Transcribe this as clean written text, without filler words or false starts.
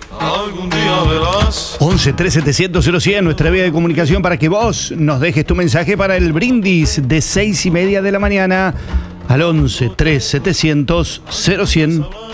Algún día verás. 11 3700 0100, nuestra vía de comunicación para que vos nos dejes tu mensaje para el brindis de 6:30 de la mañana al 11 3700 0100.